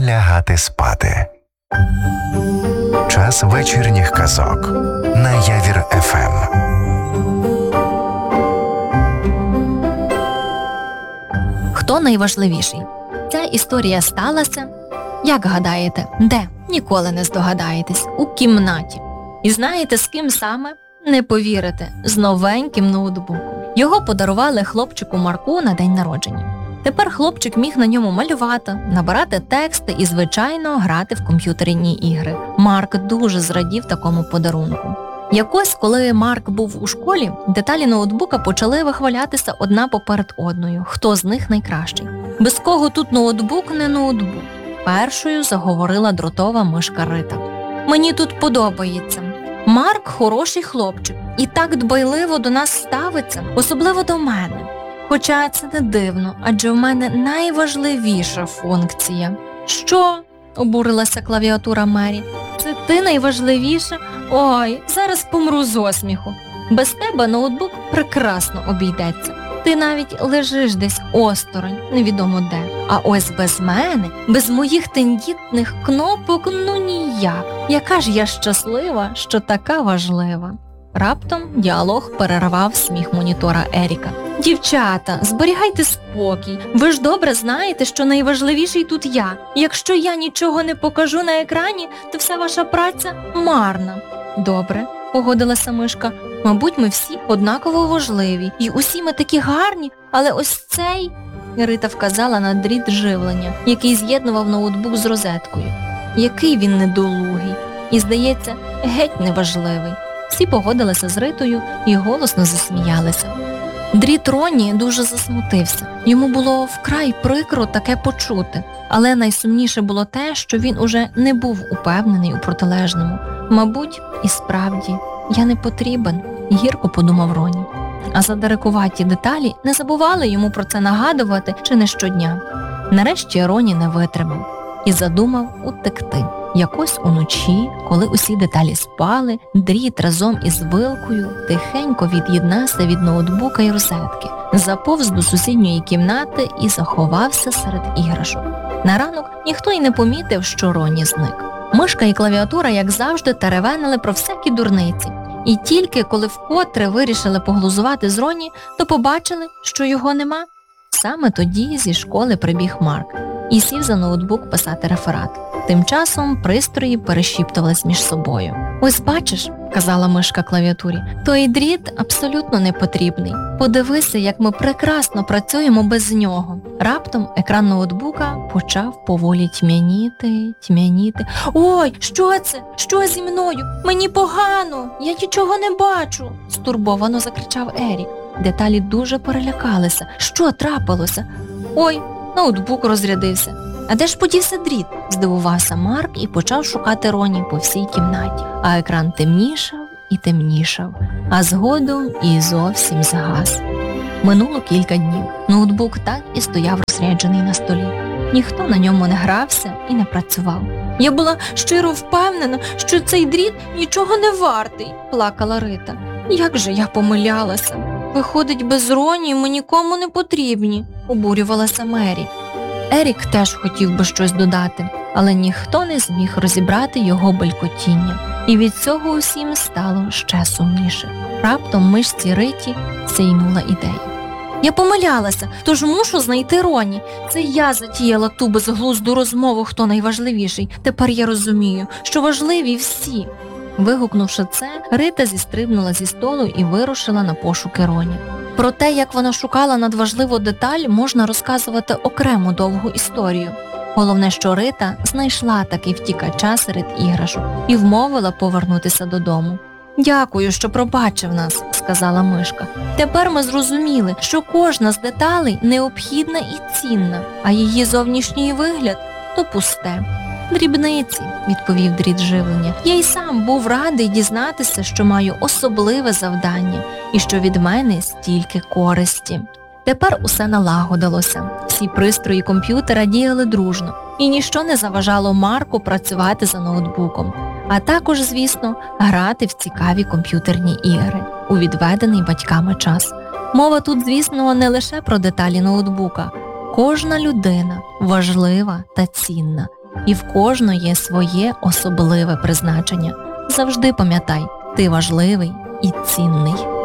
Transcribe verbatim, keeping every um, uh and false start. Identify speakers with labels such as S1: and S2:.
S1: лягати спати. Час вечірніх казок на Явір еф ем.
S2: Хто найважливіший? Ця історія сталася, як гадаєте, де? Ніколи не здогадаєтесь, у кімнаті. І знаєте, з ким саме? Не повірите, з новеньким ноутбуком. Його подарували хлопчику Марку на день народження. Тепер хлопчик міг на ньому малювати, набирати тексти і, звичайно, грати в комп'ютерні ігри. Марк дуже зрадів такому подарунку. Якось, коли Марк був у школі, деталі ноутбука почали вихвалятися одна поперед одною, хто з них найкращий. Без кого тут ноутбук не ноутбук? Першою заговорила дротова мишка Рита. Мені тут подобається. Марк хороший хлопчик і так дбайливо до нас ставиться, особливо до мене. Хоча це не дивно, адже в мене найважливіша функція. Що? Обурилася клавіатура Мері. Це ти найважливіша? Ой, зараз помру з осміху. Без тебе ноутбук прекрасно обійдеться. Ти навіть лежиш десь осторонь, невідомо де. А ось без мене, без моїх тендітних кнопок, ну ніяк. Яка ж я щаслива, що така важлива. Раптом діалог перервав сміх монітора Еріка. Дівчата, зберігайте спокій. Ви ж добре знаєте, що найважливіший тут я. Якщо я нічого не покажу на екрані, то вся ваша праця марна. Добре, погодилася мишка. Мабуть, ми всі однаково важливі. І усі ми такі гарні, але ось цей... Рита вказала на дріт живлення, який з'єднував ноутбук з розеткою. Який він недолугий. І, здається, геть неважливий. Всі погодилися з Ритою і голосно засміялися. Дріт Ронні дуже засмутився. Йому було вкрай прикро таке почути. Але найсумніше було те, що він уже не був упевнений у протилежному. Мабуть, і справді, я не потрібен, гірко подумав Ронні. А задирикуваті деталі не забували йому про це нагадувати чи не щодня. Нарешті Ронні не витримав і задумав утекти. Якось уночі, коли усі деталі спали, дріт разом із вилкою тихенько від'єднався від ноутбука й розетки, заповз до сусідньої кімнати і заховався серед іграшок. На ранок ніхто й не помітив, що Ронні зник. Мишка і клавіатура, як завжди, теревенили про всякі дурниці. І тільки коли вкотре вирішили поглузувати з Ронні, то побачили, що його нема. Саме тоді зі школи прибіг Марк і сів за ноутбук писати реферат. Тим часом пристрої перешіптувались між собою. «Ось бачиш», – казала мишка клавіатурі, – «той дріт абсолютно не потрібний. Подивися, як ми прекрасно працюємо без нього». Раптом екран ноутбука почав поволі тьмяніти, тьмяніти. «Ой, що це? Що зі мною? Мені погано! Я нічого не бачу!» – стурбовано закричав Ерік. Деталі дуже перелякалися. Що трапилося? «Ой, ноутбук розрядився». «А де ж подівся дріт?» – здивувався Марк і почав шукати Ронні по всій кімнаті. А екран темнішав і темнішав, а згодом і зовсім згас. Минуло кілька днів. Ноутбук так і стояв розряджений на столі. Ніхто на ньому не грався і не працював. «Я була щиро впевнена, що цей дріт нічого не вартий», – плакала Рита. «Як же я помилялася? Виходить, без Ронні ми нікому не потрібні», – обурювалася Мері. Ерік теж хотів би щось додати, але ніхто не зміг розібрати його белькотіння. І від цього усім стало ще сумніше. Раптом мишці Риті сяйнула ідея. «Я помилялася, тож мушу знайти Ронні. Це я затіяла ту безглузду розмову, хто найважливіший. Тепер я розумію, що важливі всі». Вигукнувши це, Рита зістрибнула зі столу і вирушила на пошуки Ронні. Про те, як вона шукала надважливу деталь, можна розказувати окрему довгу історію. Головне, що Рита знайшла таки втікача серед іграшок і вмовила повернутися додому. «Дякую, що пробачив нас», – сказала мишка. «Тепер ми зрозуміли, що кожна з деталей необхідна і цінна, а її зовнішній вигляд – то пусте». «Дрібниці», – відповів дріт живлення. «Я й сам був радий дізнатися, що маю особливе завдання і що від мене стільки користі». Тепер усе налагодилося. Всі пристрої комп'ютера діяли дружно, і ніщо не заважало Марку працювати за ноутбуком, а також, звісно, грати в цікаві комп'ютерні ігри у відведений батьками час. Мова тут, звісно, не лише про деталі ноутбука. Кожна людина важлива та цінна, І в кожного є своє особливе призначення. Завжди пам'ятай, ти важливий і цінний.